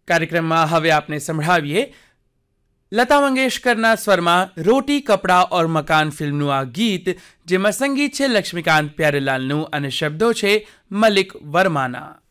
કાર્યક્રમમાં હવે આપને સંભળાવીએ લતા મંગેશકરના સ્વરમાં રોટી કપડા ઓર મકાન ફિલ્મનું આ ગીત, જેમાં સંગીત છે લક્ષ્મીકાંત પ્યારેલાલનું અને શબ્દો છે મલિક વર્માના.